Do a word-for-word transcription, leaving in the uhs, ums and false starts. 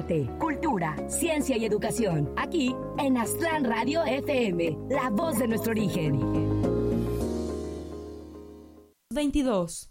arte, cultura, ciencia y educación. Aquí en Aztlán Radio F M, la voz de nuestro origen. veintidós.